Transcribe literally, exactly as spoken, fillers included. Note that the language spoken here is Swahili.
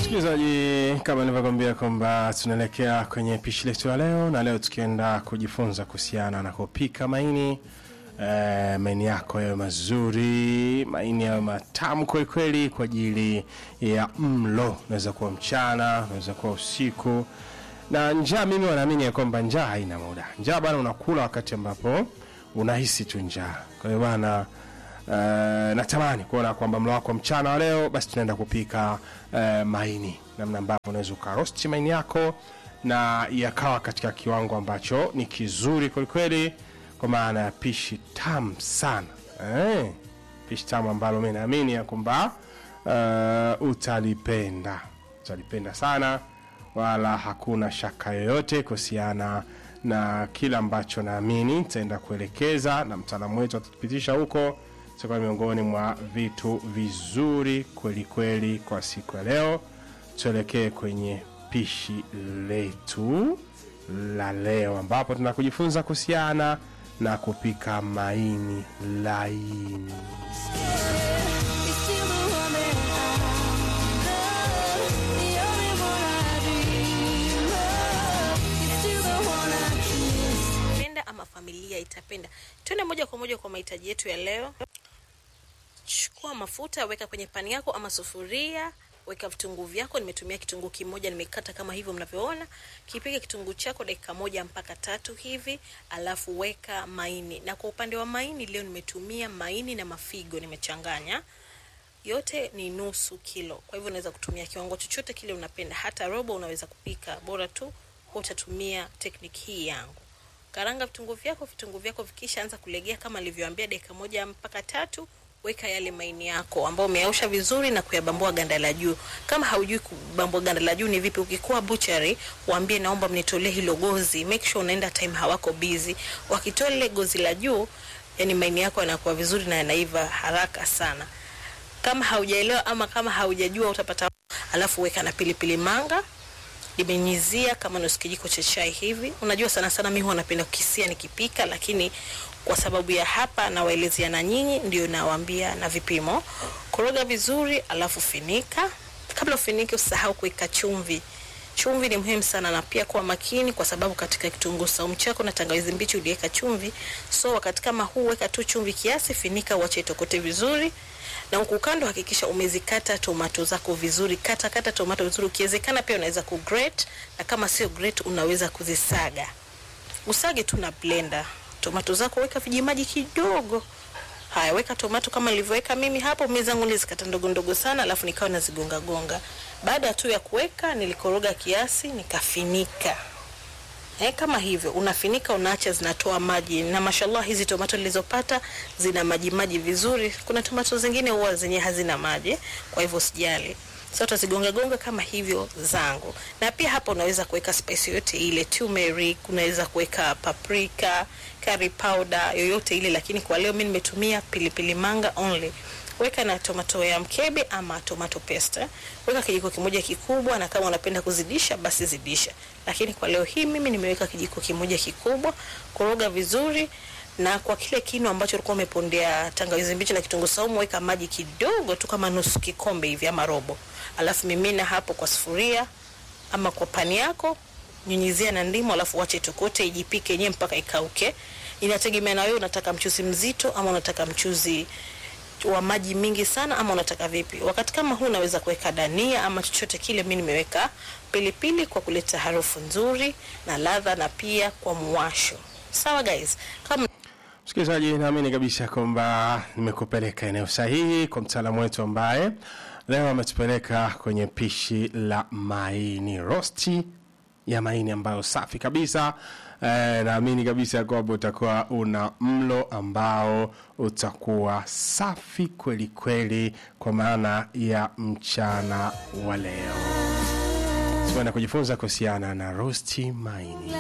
Msikilizaji, kama nilivyokuambia kwamba tunaelekea kwenye pishi letu la leo, na leo tukienda kujifunza kuhusiana na kupika maini. E, maini yako yawe mazuri, maini yawe matamu kweli kweli kwa ajili ya mlo. Unaweza kuwa mchana, unaweza kuwa usiku. Na njaa, mimi wanaamini ya kwamba njaa haina muda. Njaa bana unakula wakati ambapo unahisi tu njaa. Kwa hiyo bana Uh, natamani kuona kwamba mlo wako mchana wa leo basi tunaenda kupika uh, maini, namna ambavyo unaweza ukarosti maini yako na yakawa katika kiwango ambacho ni kizuri kweli kweli, kwa maana ya pishi tamu sana. Eh, pishi tamu ambalo mimi naamini ya kwamba uh, utalipenda. Utalipenda sana, wala hakuna shaka yoyote kuhusiana na kila ambacho naamini nitaenda kuelekeza na mtaalamu wetu atatupitisha huko. Kwa miongoni mwa vitu vizuri kweli kweli kwa siku ya leo, tuelekee kwenye pishi letu la leo, ambapo tunakujifunza kuhusiana na kupika maini laini. Penda ama familia itapenda. Tuende moja kwa moja kwa mahitaji yetu ya leo. Chukua mafuta, weka kwenye pani yako ama sufuria, weka vitunguu vyako. Nimetumia kitunguu kimoja, nimekata kama hivyo mnavyoona. Kipike kitunguu chako dakika moja mpaka tatu hivi, alafu weka maini. Na kwa upande wa maini leo nimetumia maini na mafigo, nimechanganya. Yote ni nusu kilo. Kwa hivyo unaweza kutumia kiwango chochote kile unapenda, hata robo unaweza kupika. Bora tu utatumia technique hii yangu. Karanga vitunguu vyako, vitunguu vyako vikisha anza kulegea kama nilivyowaambia dakika moja mpaka tatu, weka yale maini yako ambao umeyaosha vizuri na kuyabambua ganda la juu. Kama haujui kubambua ganda la juu ni vipi, ukikuwa butchery waambie naomba mnitolee hilo gozi. Make sure unaenda time hawako busy. Wakitoa ile gozi la juu, yani maini yako yanakuwa vizuri na yanaiva haraka sana. Kama haujaelewa ama kama haujajua utapata, alafu weka na pilipili manga. Nimenyizia kama nusu kijiko cha chai hivi. Unajua sana sana mimi huwa napenda kukisia nikipika, lakini kwa sababu ya hapa na waelezea na nyinyi ndio nawaambia na vipimo. Koroga vizuri alafu finika. Kabla ufinike usahau kuweka chumvi. Chumvi ni muhimu sana, na pia kuwa makini kwa sababu katika kitunguu saumu chako na tangawizi mbichi uliweka chumvi. So wakati kama huu weka tu chumvi kiasi, finika uache itokote vizuri. Na huku kando hakikisha umezikata tomato zako vizuri. Kata kata tomato vizuri, ukiwezekana pia unaweza kugrate, na kama sio grate unaweza kuzisaga. Usage tu na blender. Tomato zako weka vijimaji kidogo. Haya, weka tomato kama nilivyoweka mimi hapo. Mimi zangu nilizikata ndogo ndogo sana, alafu nikawa nazigonga gonga. Baada tu ya kuweka nilikoroga kiasi, nikafinika. Eh, kama hivyo unafinika, unaacha zinatoa maji. Na mashallah hizi tomato nilizopata zina maji maji vizuri. Kuna tomato zingine huwa zenye hazina maji, kwa hivyo usijali. Sasa utazigonga gonga kama hivyo zangu. Na pia hapa unaweza kuweka spice yote ile, turmeric, unaweza kuweka paprika, curry powder, yoyote ile, lakini kwa leo mimi nimetumia pilipili manga only. Weka na tomato ya mkebe ama tomato paste. Weka kijiko kimoja kikubwa, na kama unapenda kuzidisha basi zidisha. Lakini kwa leo hii mimi nimeweka kijiko kimoja kikubwa. Koroga vizuri, na kwa kile kinu ambacho ulikuwa umepondea tangawizi mbichi na kitunguu saumu, weka maji kidogo tu kama nusu kikombe hivi ama robo. Alafu mimina hapo kwa sufuria ama kwa pani yako, nyunyizia na ndimu, alafu wache itokote ijipike yenyewe mpaka ikauke. Inategemea na wewe unataka mchuzi mzito ama unataka mchuzi wa maji mingi sana ama unataka vipi. Wakati kama huu unaweza kuweka dania ama chochote kile. Mimi nimeweka pilipili kwa kuleta harufu nzuri na ladha, na pia kwa muwasho. Sawa guys, kama msikilizaji, naamini kabisa kwamba nimekupeleka eneo sahihi kwa mtaalamu wetu ambaye leo ametupeleka kwenye pishi la maini, rosti ya maini ambayo safi kabisa. Eh, naamini kabisa kwamba utakuwa una mlo ambao utakuwa safi kweli kweli kwa maana ya mchana wa leo. Tunaenda kujifunza kuhusiana na rosti maini.